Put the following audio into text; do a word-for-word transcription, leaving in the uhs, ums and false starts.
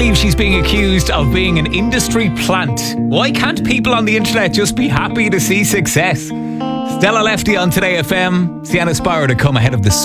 believe she's being accused of being an industry plant. Why can't people on the internet just be happy to see success? Stella Lefty on Today F M. Sienna Sparrow to come ahead of the